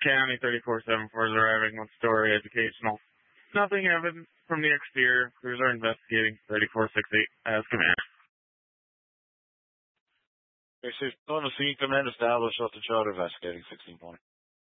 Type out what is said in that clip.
County 3474 is arriving with story educational. Nothing evident from the exterior. Crews are investigating 3468 as command. Okay, so on the scene, command established off the chart investigating 16 point.